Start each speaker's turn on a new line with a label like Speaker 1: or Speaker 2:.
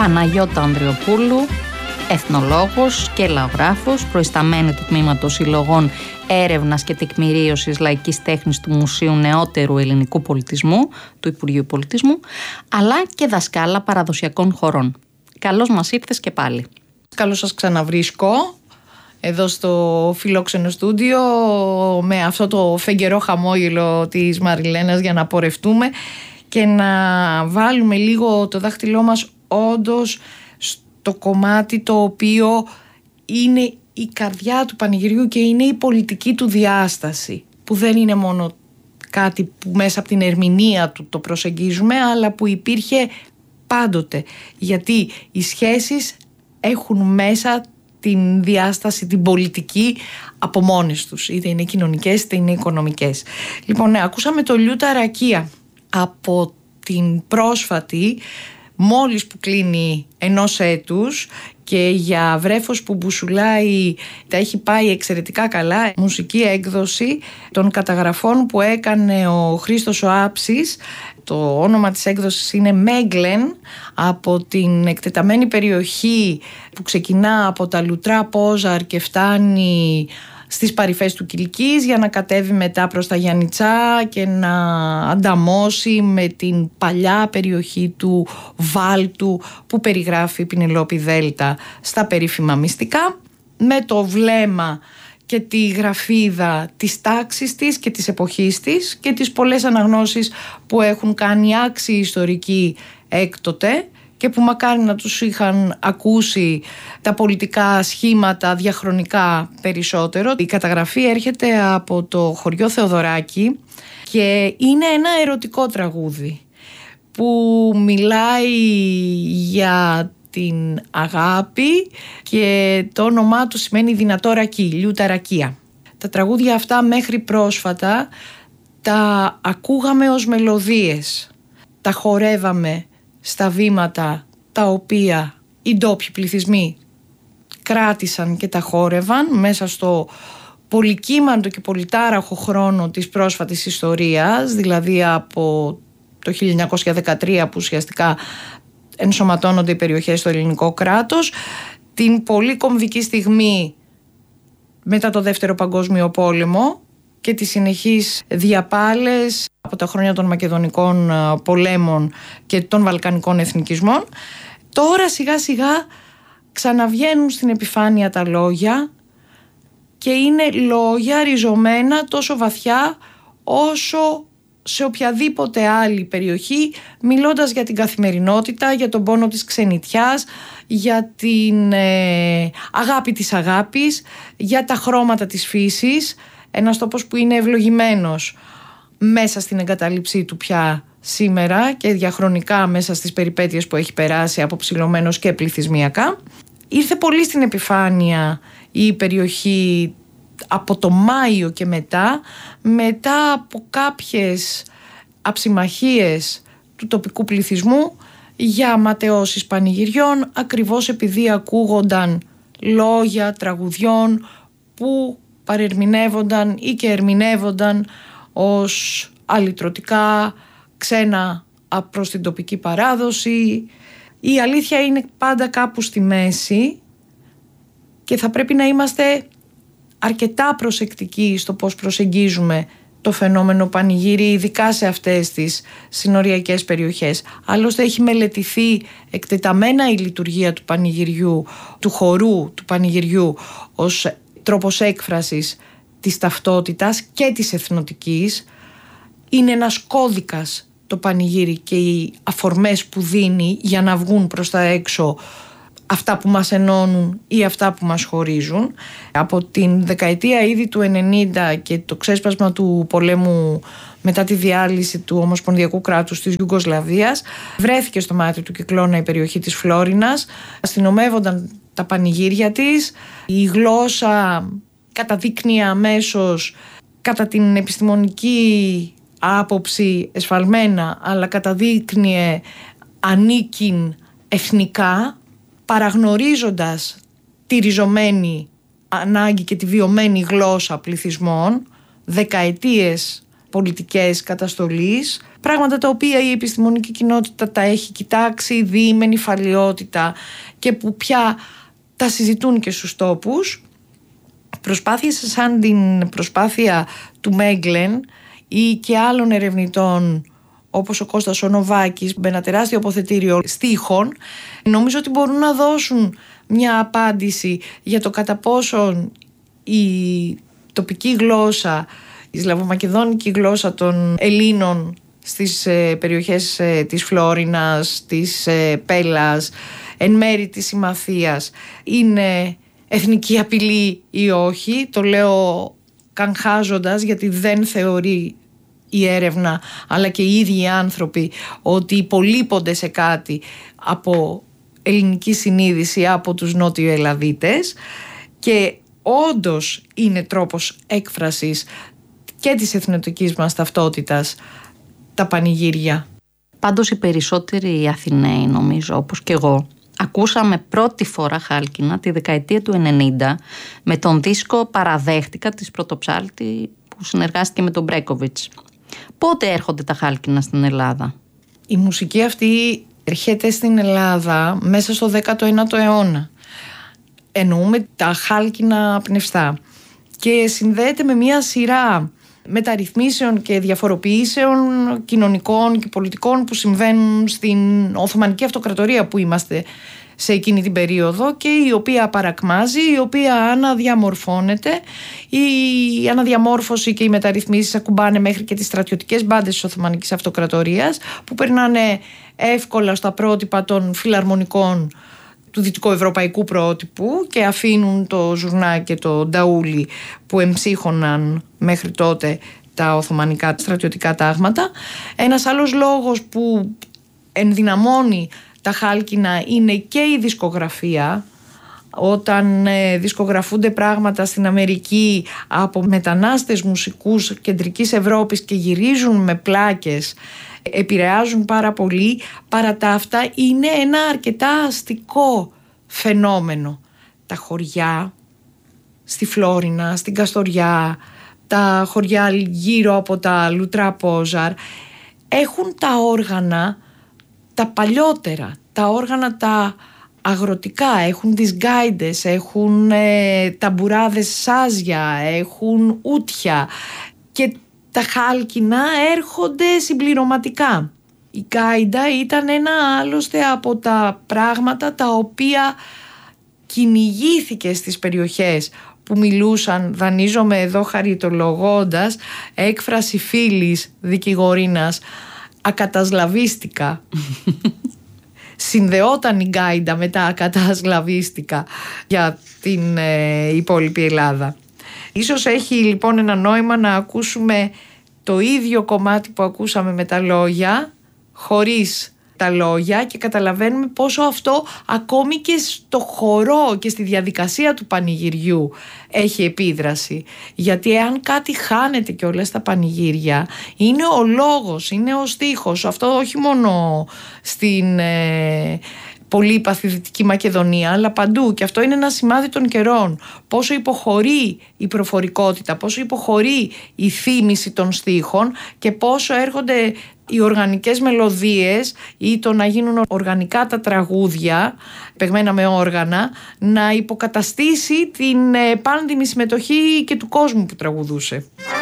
Speaker 1: Παναγιώτα Ανδριοπούλου, εθνολόγος και λαογράφος, προϊσταμένη του Τμήματος Συλλογών Έρευνας και Τεκμηρίωσης Λαϊκής Τέχνης του Μουσείου Νεότερου Ελληνικού Πολιτισμού, του Υπουργείου Πολιτισμού, αλλά και δασκάλα παραδοσιακών χωρών. Καλώς μας ήρθες και πάλι.
Speaker 2: Καλώς σας ξαναβρίσκω εδώ στο φιλόξενο στούντιο με αυτό το φεγγερό χαμόγελο της Μαριλένας για να πορευτούμε και να βάλουμε λίγο το δάχτυλό μας όντως στο κομμάτι το οποίο είναι η καρδιά του πανηγυριού και είναι η πολιτική του διάσταση, που δεν είναι μόνο κάτι που μέσα από την ερμηνεία του το προσεγγίζουμε, αλλά που υπήρχε πάντοτε, γιατί οι σχέσεις έχουν μέσα την διάσταση, την πολιτική από μόνες τους, είτε είναι κοινωνικές είτε είναι οικονομικές. Λοιπόν, ακούσαμε το Λιούτα Ρακία από την πρόσφατη, μόλις που κλείνει ενός έτους, και για βρέφος που μπουσουλάει τα έχει πάει εξαιρετικά καλά, μουσική έκδοση των καταγραφών που έκανε ο Χρήστος ο Άψης. Το όνομα της έκδοσης είναι Μέγκλεν, από την εκτεταμένη περιοχή που ξεκινά από τα Λουτρά Πόζαρ και φτάνει στις παρυφές του Κιλκής για να κατέβει μετά προς τα Γιαννιτσά και να ανταμώσει με την παλιά περιοχή του Βάλτου που περιγράφει η Πηνελόπη Δέλτα στα περίφημα μυστικά, με το βλέμμα και τη γραφίδα της τάξης της και της εποχής της και τις πολλές αναγνώσεις που έχουν κάνει άξιοι ιστορικοί έκτοτε και που μακάρι να τους είχαν ακούσει τα πολιτικά σχήματα διαχρονικά περισσότερο. Η καταγραφή έρχεται από το χωριό Θεοδωράκη και είναι ένα ερωτικό τραγούδι που μιλάει για την αγάπη και το όνομά του σημαίνει δυνατό ρακί, Λιούτα Ρακία. Τα τραγούδια αυτά μέχρι πρόσφατα τα ακούγαμε ως μελωδίες, τα χορεύαμε στα βήματα τα οποία οι ντόπιοι πληθυσμοί κράτησαν και τα χόρευαν μέσα στο πολυκύμαντο και πολυτάραχο χρόνο της πρόσφατης ιστορίας, δηλαδή από το 1913 που ουσιαστικά ενσωματώνονται οι περιοχές στο ελληνικό κράτος, την πολύ κομβική στιγμή μετά το Δεύτερο Παγκόσμιο Πόλεμο και τις συνεχείς διαπάλες από τα χρόνια των Μακεδονικών πολέμων και των Βαλκανικών εθνικισμών. Τώρα σιγά σιγά ξαναβγαίνουν στην επιφάνεια τα λόγια και είναι λόγια ριζωμένα τόσο βαθιά όσο σε οποιαδήποτε άλλη περιοχή, μιλώντας για την καθημερινότητα, για τον πόνο της ξενιτιάς, για την αγάπη της αγάπης, για τα χρώματα της φύσης. Ένας τόπος που είναι ευλογημένος μέσα στην εγκατάλειψή του πια σήμερα και διαχρονικά μέσα στις περιπέτειες που έχει περάσει, αποψηλωμένος και πληθυσμιακά. Ήρθε πολύ στην επιφάνεια η περιοχή από το Μάιο και μετά από κάποιες αψημαχίες του τοπικού πληθυσμού για ματαιώσεις πανηγυριών, ακριβώς επειδή ακούγονταν λόγια τραγουδιών που παρερμηνεύονταν ή και ερμηνεύονταν ως αλυτρωτικά, ξένα προς την τοπική παράδοση. Η αλήθεια είναι πάντα κάπου στη μέση και θα πρέπει να είμαστε αρκετά προσεκτικοί στο πώς προσεγγίζουμε το φαινόμενο πανηγύρι, ειδικά σε αυτές τις συνοριακές περιοχές. Άλλωστε έχει μελετηθεί εκτεταμένα η λειτουργία του πανηγυριού, του χορού του πανηγυριού ως τρόπος έκφρασης της ταυτότητας και της εθνοτικής. Είναι ένας κώδικας το πανηγύρι και οι αφορμές που δίνει για να βγουν προς τα έξω αυτά που μας ενώνουν ή αυτά που μας χωρίζουν. Από την δεκαετία ήδη του 90 και το ξέσπασμα του πολέμου μετά τη διάλυση του Ομοσπονδιακού κράτους της Ιουγκοσλαβίας, βρέθηκε στο μάτι του κυκλώνα η περιοχή της Φλόρινας, αστυνομεύονταν τα πανηγύρια της, η γλώσσα καταδείκνυε αμέσως κατά την επιστημονική άποψη εσφαλμένα, αλλά καταδείκνυε ανήκειν εθνικά, παραγνωρίζοντας τη ριζωμένη ανάγκη και τη βιωμένη γλώσσα πληθυσμών, δεκαετίες πολιτικές καταστολής, πράγματα τα οποία η επιστημονική κοινότητα τα έχει κοιτάξει, δει με νηφαλιότητα και που πια τα συζητούν και στους τόπους. Προσπάθειες σαν την προσπάθεια του Μέγκλεν ή και άλλων ερευνητών όπως ο Κώστας ο Νοβάκης με ένα τεράστιο αποθετήριο στίχων, νομίζω ότι μπορούν να δώσουν μια απάντηση για το κατά πόσον η τοπική γλώσσα, η σλαβομακεδόνικη γλώσσα των Ελλήνων στις περιοχές της Φλόρινας, της Πέλας, εν μέρη της Συμμαθίας είναι εθνική απειλή ή όχι. Το λέω καγχάζοντας, γιατί δεν θεωρεί η έρευνα αλλά και οι ίδιοι οι άνθρωποι ότι υπολείπονται σε κάτι από ελληνική συνείδηση, από τους Νότιο Ελλαδίτες, και όντως είναι τρόπος έκφρασης και της εθνοτικής μας ταυτότητας τα πανηγύρια.
Speaker 1: Πάντως οι περισσότεροι Αθηναίοι, νομίζω, όπως και εγώ, ακούσαμε πρώτη φορά χάλκινα τη δεκαετία του 90 με τον δίσκο «Παραδέχτηκα» της Πρωτοψάλτη που συνεργάστηκε με τον Μπρέκοβιτς. Πότε έρχονται τα χάλκινα στην Ελλάδα?
Speaker 2: Η μουσική αυτή έρχεται στην Ελλάδα μέσα στο 19ο αιώνα. Εννοούμε τα χάλκινα πνευστά και συνδέεται με μια σειρά μεταρρυθμίσεων και διαφοροποιήσεων κοινωνικών και πολιτικών που συμβαίνουν στην Οθωμανική Αυτοκρατορία που είμαστε σε εκείνη την περίοδο και η οποία παρακμάζει, η οποία αναδιαμορφώνεται. Η αναδιαμόρφωση και οι μεταρρυθμίσεις ακουμπάνε μέχρι και τις στρατιωτικές μπάντες της Οθωμανικής Αυτοκρατορίας που περνάνε εύκολα στα πρότυπα των φιλαρμονικών του δυτικοευρωπαϊκού πρότυπου και αφήνουν το Ζουρνά και το Νταούλι που εμψύχωναν μέχρι τότε τα Οθωμανικά στρατιωτικά τάγματα. Ένας άλλος λόγος που ενδυναμώνει τα χάλκινα είναι και η δισκογραφία. Όταν δισκογραφούνται πράγματα στην Αμερική από μετανάστες μουσικούς κεντρικής Ευρώπης και γυρίζουν με πλάκες, επηρεάζουν πάρα πολύ. Παρά τα αυτά είναι ένα αρκετά αστικό φαινόμενο. Τα χωριά στη Φλόρινα, στην Καστοριά, τα χωριά γύρω από τα Λουτρά Πόζαρ έχουν τα όργανα τα παλιότερα, τα όργανα τα αγροτικά, έχουν τις γκάιντες, έχουν ταμπουράδες σάζια, έχουν ούτια και τα χάλκινα έρχονται συμπληρωματικά. Η γκάιντα ήταν ένα άλλωστε από τα πράγματα τα οποία κυνηγήθηκε στις περιοχές που μιλούσαν, δανείζομαι εδώ χαριτολογώντας, έκφραση φίλης δικηγορίνας, ακατασλαβίστικα. Συνδεόταν η γκάιντα με τα ακατασλαβίστικα για την υπόλοιπη Ελλάδα. Ίσως έχει λοιπόν ένα νόημα να ακούσουμε το ίδιο κομμάτι που ακούσαμε με τα λόγια, χωρίς τα λόγια, και καταλαβαίνουμε πόσο αυτό ακόμη και στο χορό και στη διαδικασία του πανηγυριού έχει επίδραση. Γιατί εάν κάτι χάνεται κιόλας στα πανηγύρια, είναι ο λόγος, είναι ο στίχος. Αυτό όχι μόνο στην πολύπαθη Δυτική Μακεδονία, αλλά παντού, και αυτό είναι ένα σημάδι των καιρών. Πόσο υποχωρεί η προφορικότητα, πόσο υποχωρεί η θύμηση των στίχων και πόσο έρχονται οι οργανικές μελωδίες ή το να γίνουν οργανικά τα τραγούδια παιγμένα με όργανα να υποκαταστήσει την πάντινη συμμετοχή και του κόσμου που τραγουδούσε.